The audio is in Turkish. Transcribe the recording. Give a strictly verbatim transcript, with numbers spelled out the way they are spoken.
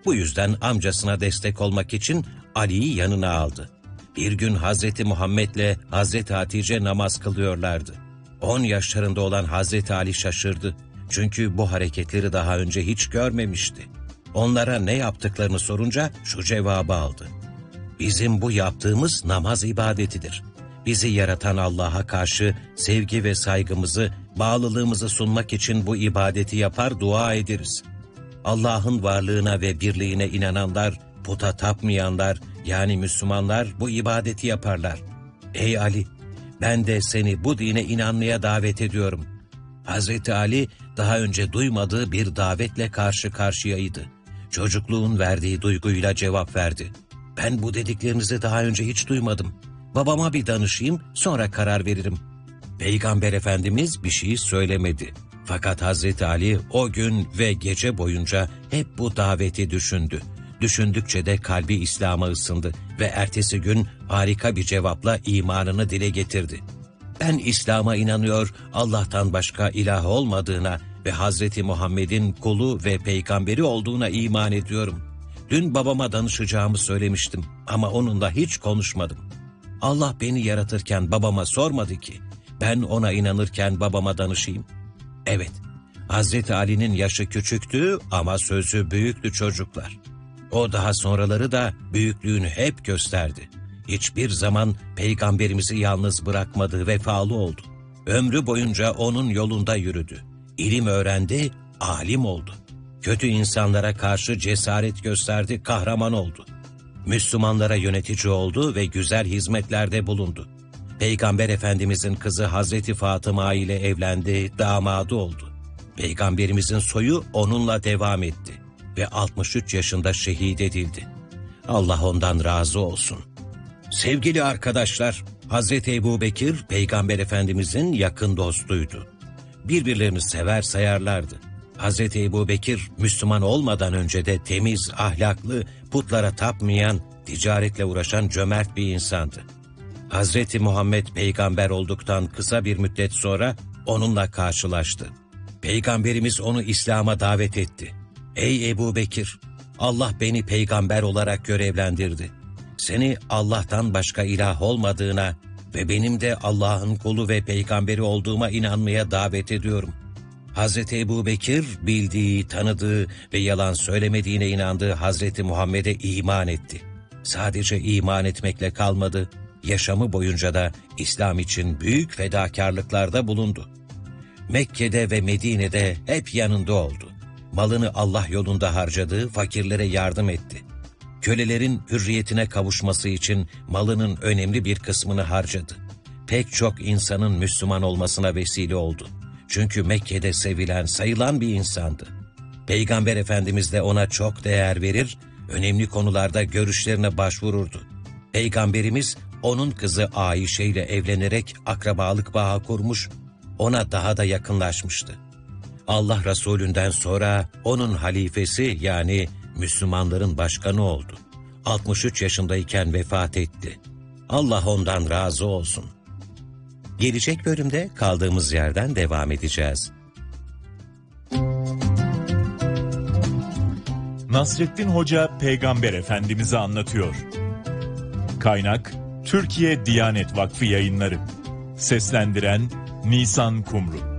Bu yüzden amcasına destek olmak için Ali'yi yanına aldı. Bir gün Hazreti Muhammed'le Hazreti Hatice namaz kılıyorlardı. On yaşlarında olan Hazreti Ali şaşırdı. Çünkü bu hareketleri daha önce hiç görmemişti. Onlara ne yaptıklarını sorunca şu cevabı aldı: "Bizim bu yaptığımız namaz ibadetidir. Bizi yaratan Allah'a karşı sevgi ve saygımızı, bağlılığımızı sunmak için bu ibadeti yapar, dua ederiz. Allah'ın varlığına ve birliğine inananlar, puta tapmayanlar, yani Müslümanlar bu ibadeti yaparlar. Ey Ali, ben de seni bu dine inanmaya davet ediyorum." Hazreti Ali daha önce duymadığı bir davetle karşı karşıyaydı. Çocukluğun verdiği duyguyla cevap verdi: "Ben bu dediklerinizi daha önce hiç duymadım. Babama bir danışayım, sonra karar veririm." Peygamber Efendimiz bir şey söylemedi. Fakat Hazreti Ali o gün ve gece boyunca hep bu daveti düşündü. Düşündükçe de kalbi İslam'a ısındı ve ertesi gün harika bir cevapla imanını dile getirdi. "Ben İslam'a inanıyor, Allah'tan başka ilah olmadığına ve Hazreti Muhammed'in kulu ve peygamberi olduğuna iman ediyorum. Dün babama danışacağımı söylemiştim ama onunla hiç konuşmadım. Allah beni yaratırken babama sormadı ki, ben ona inanırken babama danışayım." Evet, Hazreti Ali'nin yaşı küçüktü ama sözü büyüktü çocuklar. O daha sonraları da büyüklüğünü hep gösterdi. Hiçbir zaman Peygamberimizi yalnız bırakmadı, vefalı oldu. Ömrü boyunca onun yolunda yürüdü. İlim öğrendi, alim oldu. Kötü insanlara karşı cesaret gösterdi, kahraman oldu. Müslümanlara yönetici oldu ve güzel hizmetlerde bulundu. Peygamber Efendimizin kızı Hazreti Fatıma ile evlendi, damadı oldu. Peygamberimizin soyu onunla devam etti ve altmış üç yaşında şehit edildi. Allah ondan razı olsun. Sevgili arkadaşlar, Hazreti Ebubekir, Peygamber Efendimizin yakın dostuydu. Birbirlerini sever sayarlardı. Hazreti Ebubekir, Müslüman olmadan önce de temiz, ahlaklı, putlara tapmayan, ticaretle uğraşan cömert bir insandı. Hazreti Muhammed peygamber olduktan kısa bir müddet sonra onunla karşılaştı. Peygamberimiz onu İslam'a davet etti. "Ey Ebubekir, Allah beni peygamber olarak görevlendirdi. Seni Allah'tan başka ilah olmadığına ve benim de Allah'ın kulu ve peygamberi olduğuma inanmaya davet ediyorum." Hazreti Ebubekir bildiği, tanıdığı ve yalan söylemediğine inandığı Hazreti Muhammed'e iman etti. Sadece iman etmekle kalmadı, yaşamı boyunca da İslam için büyük fedakarlıklarda bulundu. Mekke'de ve Medine'de hep yanında oldu. Malını Allah yolunda harcadı, fakirlere yardım etti. Kölelerin hürriyetine kavuşması için malının önemli bir kısmını harcadı. Pek çok insanın Müslüman olmasına vesile oldu. Çünkü Mekke'de sevilen, sayılan bir insandı. Peygamber Efendimiz de ona çok değer verir, önemli konularda görüşlerine başvururdu. Peygamberimiz onun kızı Ayşe ile evlenerek akrabalık bağı kurmuş, ona daha da yakınlaşmıştı. Allah Resulünden sonra onun halifesi, yani Müslümanların başkanı oldu. altmış üç yaşındayken vefat etti. Allah ondan razı olsun. Gelecek bölümde kaldığımız yerden devam edeceğiz. Nasrettin Hoca Peygamber Efendimiz'i anlatıyor. Kaynak Türkiye Diyanet Vakfı Yayınları. Seslendiren Nisan Kumru.